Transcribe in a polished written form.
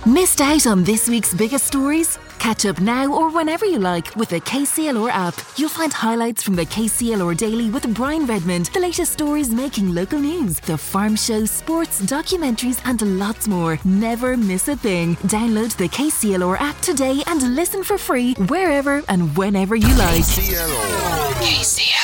Missed out on this week's biggest stories? Catch up now or whenever you like with the KCLR app. You'll find highlights from the KCLR Daily with Brian Redmond, the latest stories making local news, the farm show, sports, documentaries and lots more. Never miss a thing. Download the KCLR app today and listen for free wherever and whenever you like. KCLR.